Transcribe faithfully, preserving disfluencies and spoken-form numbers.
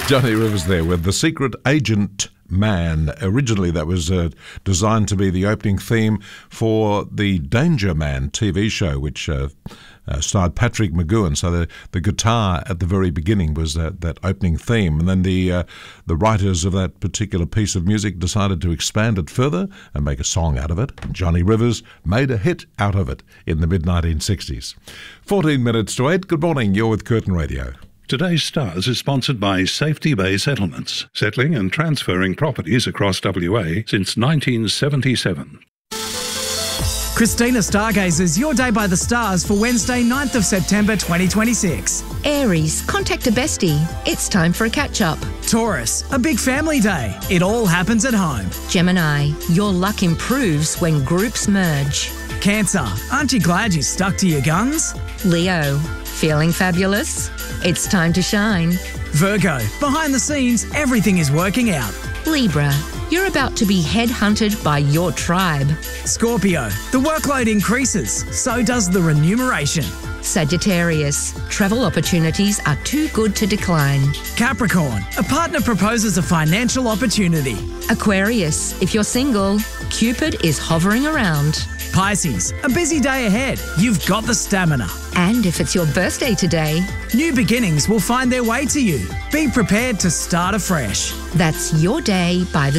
Johnny Rivers there with The Secret Agent Man. Originally that was uh, designed to be the opening theme for the Danger Man T V show, which uh, uh, starred Patrick McGoohan. So the, the guitar at the very beginning was that, that opening theme, and then the uh, the writers of that particular piece of music decided to expand it further and make a song out of it. And Johnny Rivers made a hit out of it in the mid nineteen sixties. fourteen minutes to eight. Good morning. You're with Curtin Radio. Today's Stars is sponsored by Safety Bay Settlements, settling and transferring properties across W A since nineteen seventy-seven. Christina Stargazers, your day by the stars for Wednesday, ninth of September twenty twenty-six. Aries, contact a bestie. It's time for a catch-up. Taurus, a big family day. It all happens at home. Gemini, your luck improves when groups merge. Cancer, aren't you glad you stuck to your guns? Leo, feeling fabulous? It's time to shine. Virgo, behind the scenes, everything is working out. Libra, you're about to be headhunted by your tribe. Scorpio, the workload increases, so does the remuneration. Sagittarius, travel opportunities are too good to decline. Capricorn, a partner proposes a financial opportunity. Aquarius, if you're single, Cupid is hovering around. Pisces, a busy day ahead. You've got the stamina. And if it's your birthday today, new beginnings will find their way to you. Be prepared to start afresh. That's your day by the